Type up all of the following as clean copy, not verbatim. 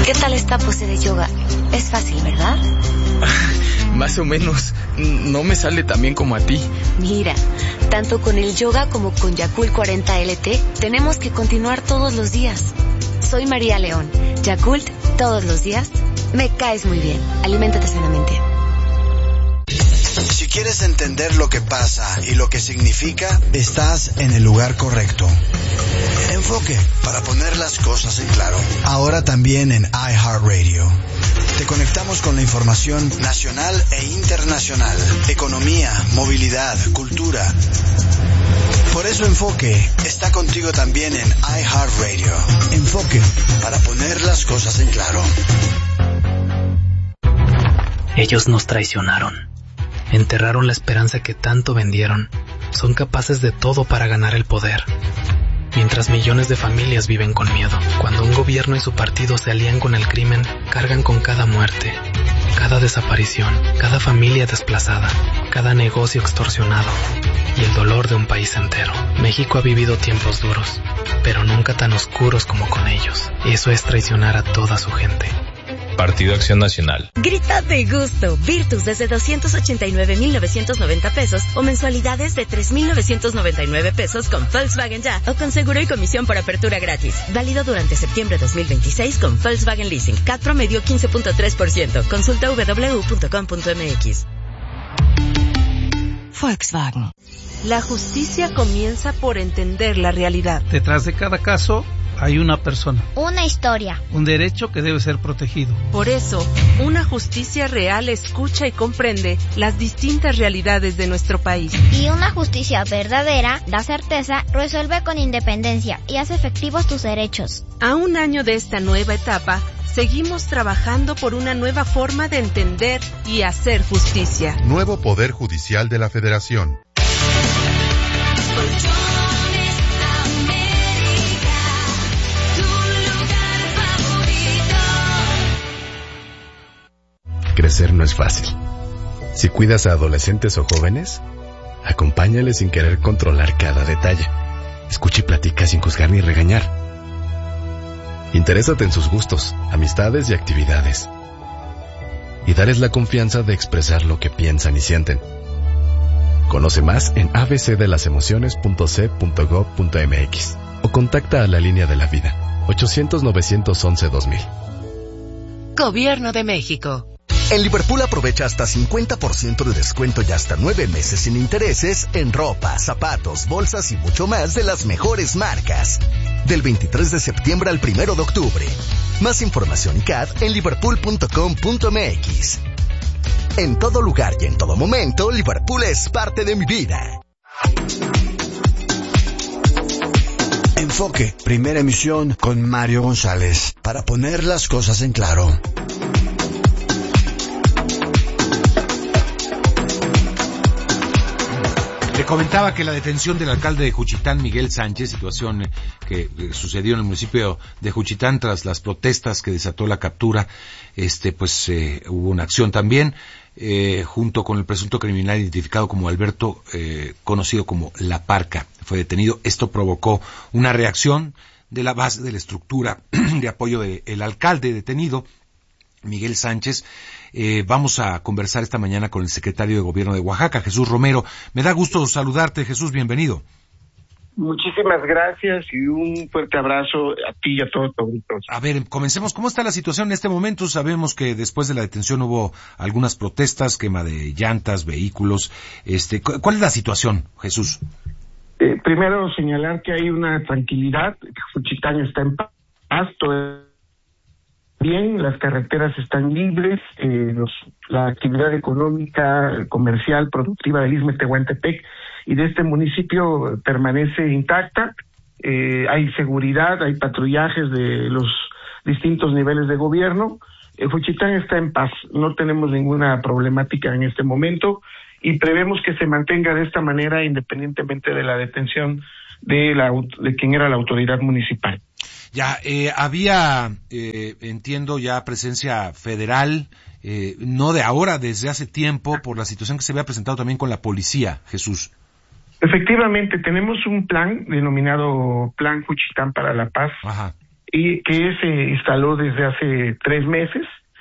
¿Qué tal esta pose de yoga? Es fácil, ¿verdad? Más o menos. No me sale tan bien como a ti. Mira, tanto con el yoga como con Yakult 40 LT, tenemos que continuar todos los días. Soy María León. Yakult, todos los días. Me caes muy bien. Aliméntate sanamente. Si quieres entender lo que pasa y lo que significa, estás en el lugar correcto. Enfoque, para poner las cosas en claro. Ahora también en iHeartRadio. Te conectamos con la información nacional e internacional, economía, movilidad, cultura. Por eso Enfoque está contigo también en iHeartRadio. Enfoque, para poner las cosas en claro. Ellos nos traicionaron. Enterraron la esperanza que tanto vendieron. Son capaces de todo para ganar el poder. Mientras millones de familias viven con miedo. Cuando un gobierno y su partido se alían con el crimen, cargan con cada muerte, cada desaparición, cada familia desplazada, cada negocio extorsionado y el dolor de un país entero. México ha vivido tiempos duros, pero nunca tan oscuros como con ellos. Eso es traicionar a toda su gente. Partido Acción Nacional. Grita de gusto. Virtus desde 289,990 pesos o mensualidades de 3,999 pesos con Volkswagen Ya o con seguro y comisión por apertura gratis. Válido durante septiembre 2026 con Volkswagen Leasing. CAT promedio 15.3%. Consulta www.com.mx. Volkswagen. La justicia comienza por entender la realidad. Detrás de cada caso hay una persona. Una historia. Un derecho que debe ser protegido. Por eso, una justicia real escucha y comprende las distintas realidades de nuestro país. Y una justicia verdadera da certeza, resuelve con independencia y hace efectivos tus derechos. A un año de esta nueva etapa, seguimos trabajando por una nueva forma de entender y hacer justicia. Nuevo Poder Judicial de la Federación. Crecer no es fácil. Si cuidas a adolescentes o jóvenes, acompáñales sin querer controlar cada detalle. Escucha y platica sin juzgar ni regañar. Interésate en sus gustos, amistades y actividades. Y dales la confianza de expresar lo que piensan y sienten. Conoce más en abcdelasemociones.c.gov.mx o contacta a la línea de la vida 800-911-2000. Gobierno de México. En Liverpool aprovecha hasta 50% de descuento y hasta 9 meses sin intereses en ropa, zapatos, bolsas y mucho más de las mejores marcas. Del 23 de septiembre al 1 de octubre. Más información y CAD en liverpool.com.mx. En todo lugar y en todo momento, Liverpool es parte de mi vida. Enfoque, primera emisión con Mario González, para poner las cosas en claro. Le comentaba que la detención del alcalde de Juchitán, Miguel Sánchez, situación que sucedió en el municipio de Juchitán tras las protestas que desató la captura, hubo una acción también, junto con el presunto criminal identificado como Alberto, conocido como La Parca, fue detenido. Esto provocó una reacción de la base de la estructura de apoyo del alcalde detenido, Miguel Sánchez. Vamos a conversar esta mañana con el secretario de Gobierno de Oaxaca, Jesús Romero. Me da gusto saludarte, Jesús, bienvenido. Muchísimas gracias y un fuerte abrazo a ti y a todos los auditores. A ver, comencemos. ¿Cómo está la situación en este momento? Sabemos que después de la detención hubo algunas protestas, quema de llantas, vehículos. ¿Cuál es la situación, Jesús? Primero señalar que hay una tranquilidad, que Juchitán está en paz, todo bien, las carreteras están libres, la actividad económica, comercial, productiva del Istmo de Tehuantepec y de este municipio permanece intacta. Hay seguridad, hay patrullajes de los distintos niveles de gobierno. Juchitán está en paz, no tenemos ninguna problemática en este momento y prevemos que se mantenga de esta manera independientemente de la detención de quien era la autoridad municipal. Ya, había, entiendo, ya presencia federal, no de ahora, desde hace tiempo, por la situación que se había presentado también con la policía, Jesús. Efectivamente, tenemos un plan denominado Plan Juchitán para la Paz. Ajá. y que se instaló desde hace 3 meses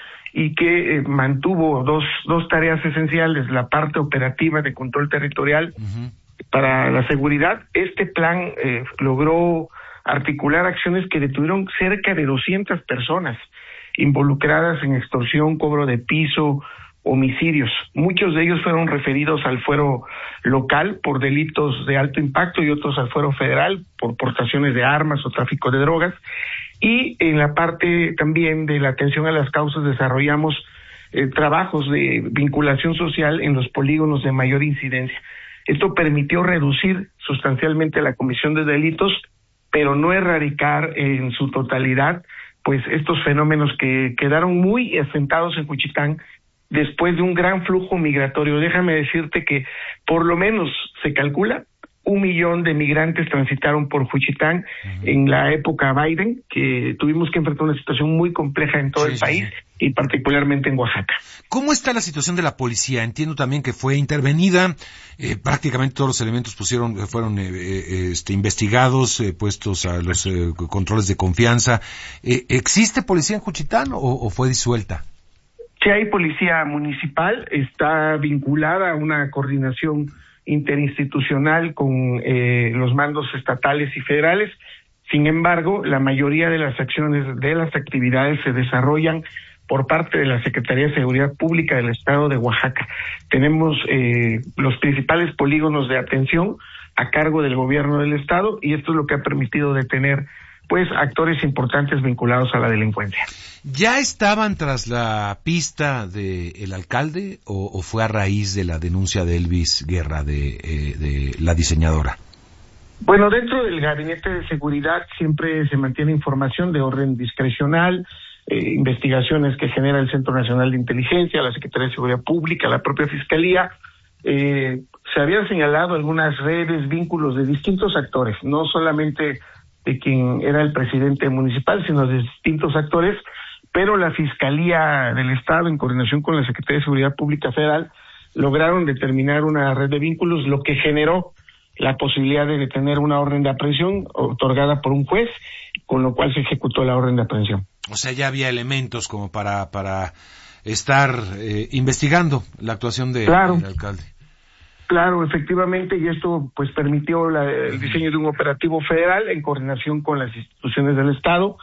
y que mantuvo dos tareas esenciales: la parte operativa de control territorial para la seguridad. Este plan logró articular acciones que detuvieron cerca de 200 personas involucradas en extorsión, cobro de piso, homicidios. Muchos de ellos fueron referidos al fuero local por delitos de alto impacto y otros al fuero federal por portaciones de armas o tráfico de drogas. Y en la parte también de la atención a las causas desarrollamos trabajos de vinculación social en los polígonos de mayor incidencia. Esto permitió reducir sustancialmente la comisión de delitos, pero no erradicar en su totalidad pues estos fenómenos que quedaron muy asentados en Juchitán después de un gran flujo migratorio. Déjame decirte que por lo menos se calcula 1 millón de migrantes transitaron por Juchitán en la época Biden, que tuvimos que enfrentar una situación muy compleja en todo el país y particularmente en Oaxaca. ¿Cómo está la situación de la policía? Entiendo también que fue intervenida, prácticamente todos los elementos fueron investigados, puestos a los controles de confianza. ¿Existe policía en Juchitán o fue disuelta? Sí, hay policía municipal, está vinculada a una coordinación interinstitucional con los mandos estatales y federales. Sin embargo, la mayoría de las acciones, de las actividades se desarrollan por parte de la Secretaría de Seguridad Pública del Estado de Oaxaca. Tenemos los principales polígonos de atención a cargo del gobierno del Estado, y esto es lo que ha permitido detener pues actores importantes vinculados a la delincuencia. ¿Ya estaban tras la pista del alcalde o fue a raíz de la denuncia de Elvis Guerra, de la diseñadora? Bueno, dentro del Gabinete de Seguridad siempre se mantiene información de orden discrecional, investigaciones que genera el Centro Nacional de Inteligencia, la Secretaría de Seguridad Pública, la propia Fiscalía. Se habían señalado algunas redes, vínculos de distintos actores, no solamente de quien era el presidente municipal, sino de distintos actores, pero la Fiscalía del Estado, en coordinación con la Secretaría de Seguridad Pública Federal, lograron determinar una red de vínculos, lo que generó la posibilidad de detener una orden de aprehensión otorgada por un juez, con lo cual se ejecutó la orden de aprehensión. O sea, ya había elementos como para estar investigando la actuación del alcalde. Claro, efectivamente, y esto pues permitió el diseño de un operativo federal en coordinación con las instituciones del Estado,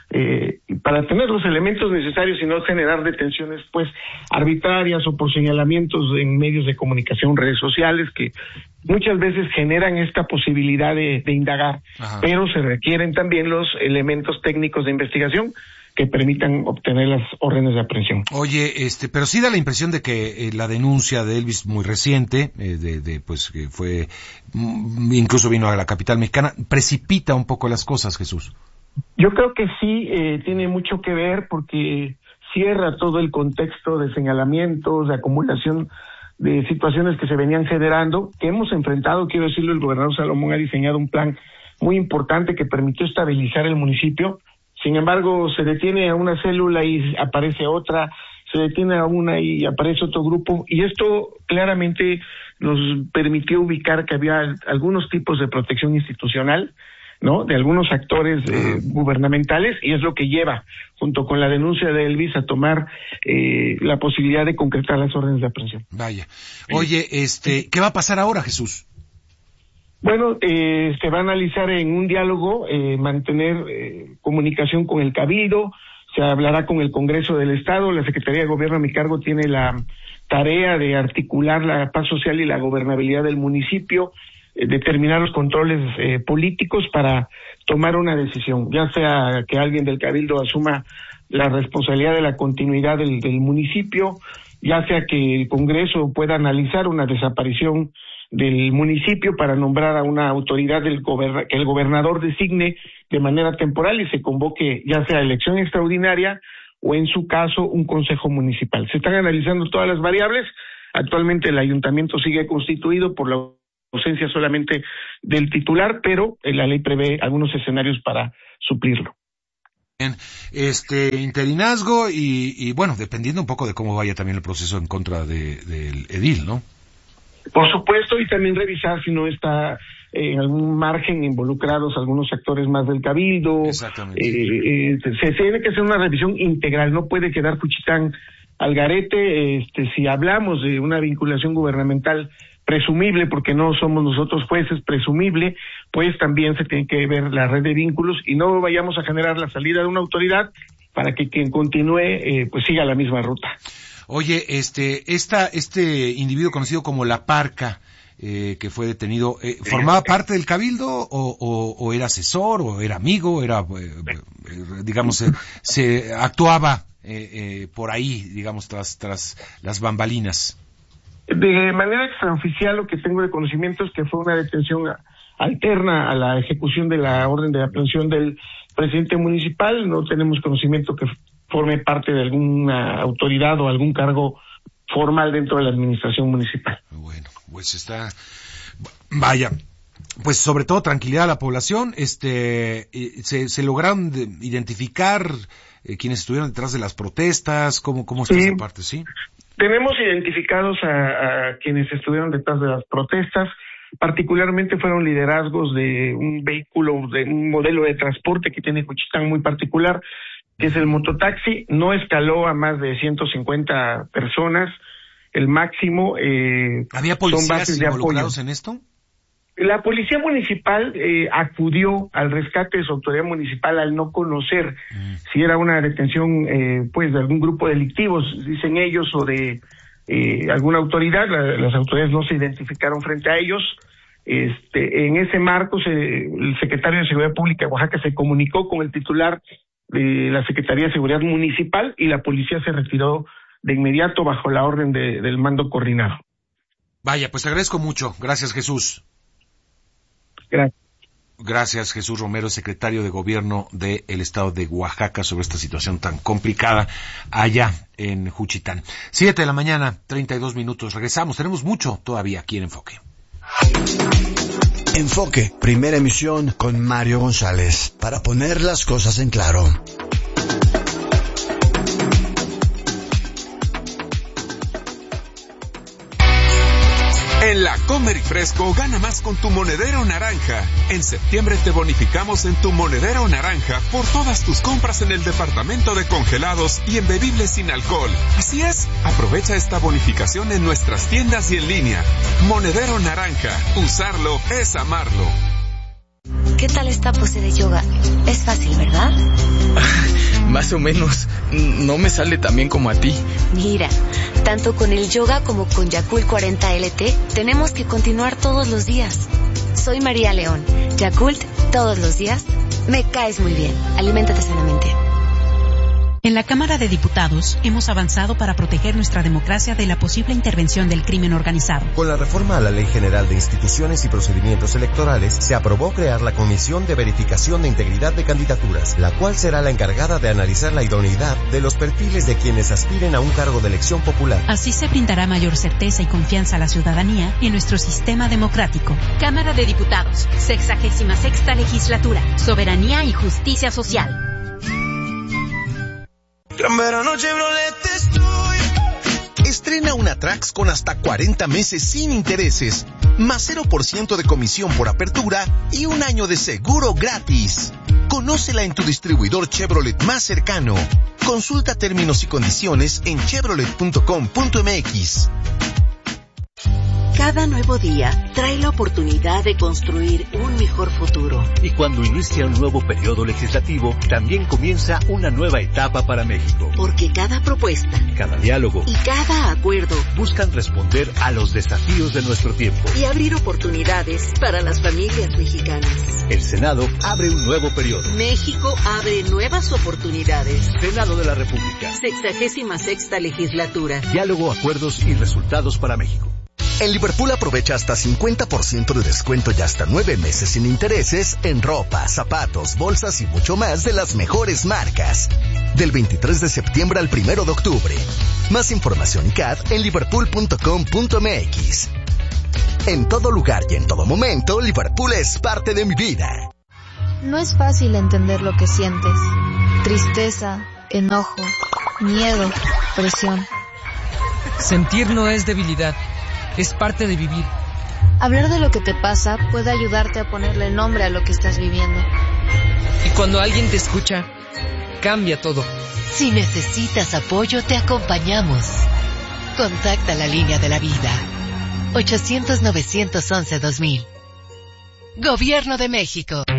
para tener los elementos necesarios y no generar detenciones pues arbitrarias o por señalamientos en medios de comunicación, redes sociales, que muchas veces generan esta posibilidad de indagar. Ajá. Pero se requieren también los elementos técnicos de investigación que permitan obtener las órdenes de aprehensión. Oye, pero sí da la impresión de que la denuncia de Elvis, muy reciente, pues que fue, incluso vino a la capital mexicana, precipita un poco las cosas, Jesús. Yo creo que sí, tiene mucho que ver porque cierra todo el contexto de señalamientos, de acumulación de situaciones que se venían generando, que hemos enfrentado. Quiero decirlo, el gobernador Salomón ha diseñado un plan muy importante que permitió estabilizar el municipio. Sin embargo, se detiene a una célula y aparece otra, se detiene a una y aparece otro grupo, y esto claramente nos permitió ubicar que había algunos tipos de protección institucional, ¿no?, de algunos actores gubernamentales, y es lo que lleva, junto con la denuncia de Elvis, a tomar la posibilidad de concretar las órdenes de aprehensión. Vaya. Oye, ¿qué va a pasar ahora, Jesús? Bueno, se va a analizar en un diálogo, mantener comunicación con el Cabildo, se hablará con el Congreso del Estado. La Secretaría de Gobierno a mi cargo tiene la tarea de articular la paz social y la gobernabilidad del municipio, determinar los controles políticos para tomar una decisión, ya sea que alguien del Cabildo asuma la responsabilidad de la continuidad del municipio, ya sea que el Congreso pueda analizar una desaparición del municipio para nombrar a una autoridad que el gobernador designe de manera temporal y se convoque ya sea elección extraordinaria o en su caso un consejo municipal. Se están analizando todas las variables. Actualmente el ayuntamiento sigue constituido por la ausencia solamente del titular, pero la ley prevé algunos escenarios para suplirlo. Bien, interinazgo y bueno, dependiendo un poco de cómo vaya también el proceso en contra del edil, ¿no? Por supuesto, y también revisar si no está en algún margen involucrados algunos sectores más del cabildo. Exactamente. Se tiene que hacer una revisión integral, no puede quedar Juchitán al garete. Si hablamos de una vinculación gubernamental presumible, porque no somos nosotros jueces, presumible, pues también se tiene que ver la red de vínculos y no vayamos a generar la salida de una autoridad para que quien continúe pues siga la misma ruta. Oye, este individuo conocido como La Parca, que fue detenido, ¿formaba parte del cabildo o era asesor o era amigo, digamos, se actuaba por ahí, digamos, tras las bambalinas? De manera extraoficial, lo que tengo de conocimiento es que fue una detención alterna a la ejecución de la orden de aprehensión del presidente municipal. No tenemos conocimiento que forme parte de alguna autoridad o algún cargo formal dentro de la administración municipal. Bueno, pues vaya, pues sobre todo tranquilidad a la población. Se lograron identificar quienes estuvieron detrás de las protestas. ¿Cómo está esa parte? Sí. Tenemos identificados a quienes estuvieron detrás de las protestas. Particularmente fueron liderazgos de un vehículo, de un modelo de transporte que tiene Juchitán muy particular, que es el mototaxi. No escaló a más de 150 personas, el máximo. ¿Había policías involucrados en esto? La policía municipal acudió al rescate de su autoridad municipal al no conocer si era una detención pues de algún grupo delictivo, dicen ellos, o de alguna autoridad. Las autoridades no se identificaron frente a ellos. En ese marco el secretario de Seguridad Pública de Oaxaca se comunicó con el titular de la Secretaría de Seguridad Municipal y la policía se retiró de inmediato bajo la orden del mando coordinado. Vaya, pues te agradezco mucho. Gracias, Jesús. Gracias, Jesús Romero, secretario de Gobierno del Estado de Oaxaca, sobre esta situación tan complicada allá en Juchitán. 7 de la mañana, 32 minutos. Regresamos. Tenemos mucho todavía aquí en Enfoque. Enfoque, primera emisión con Mario González, para poner las cosas en claro. En la Comer y Fresco gana más con tu monedero naranja. En septiembre te bonificamos en tu monedero naranja por todas tus compras en el departamento de congelados y en bebibles sin alcohol. Así es, aprovecha esta bonificación en nuestras tiendas y en línea. Monedero naranja, usarlo es amarlo. ¿Qué tal esta pose de yoga? Es fácil, ¿verdad? Más o menos. No me sale tan bien como a ti. Mira, tanto con el yoga como con Yakult 40 LT, tenemos que continuar todos los días. Soy María León. Yakult, todos los días. Me caes muy bien. Aliméntate sanamente. En la Cámara de Diputados hemos avanzado para proteger nuestra democracia de la posible intervención del crimen organizado. Con la reforma a la Ley General de Instituciones y Procedimientos Electorales, se aprobó crear la Comisión de Verificación de Integridad de Candidaturas, la cual será la encargada de analizar la idoneidad de los perfiles de quienes aspiren a un cargo de elección popular. Así se brindará mayor certeza y confianza a la ciudadanía y en nuestro sistema democrático. Cámara de Diputados, 66ª Legislatura, Soberanía y Justicia Social. Gran verano Chevrolet estoy. Estrena una Trax con hasta 40 meses sin intereses, más 0% de comisión por apertura y un año de seguro gratis. Conócela en tu distribuidor Chevrolet más cercano. Consulta términos y condiciones en chevrolet.com.mx. Cada nuevo día trae la oportunidad de construir un mejor futuro. Y cuando inicia un nuevo periodo legislativo, también comienza una nueva etapa para México. Porque cada propuesta, cada diálogo y cada acuerdo buscan responder a los desafíos de nuestro tiempo y abrir oportunidades para las familias mexicanas. El Senado abre un nuevo periodo. México abre nuevas oportunidades. Senado de la República. 66ª Legislatura. Diálogo, acuerdos y resultados para México. En Liverpool aprovecha hasta 50% de descuento y hasta 9 meses sin intereses en ropa, zapatos, bolsas y mucho más de las mejores marcas. Del 23 de septiembre al 1 de octubre. Más información y CAD en liverpool.com.mx. En todo lugar y en todo momento, Liverpool es parte de mi vida. No es fácil entender lo que sientes. Tristeza, enojo, miedo, presión. Sentir no es debilidad. Es parte de vivir. Hablar de lo que te pasa puede ayudarte a ponerle nombre a lo que estás viviendo. Y cuando alguien te escucha, cambia todo. Si necesitas apoyo, te acompañamos. Contacta la línea de la vida. 800-911-2000. Gobierno de México.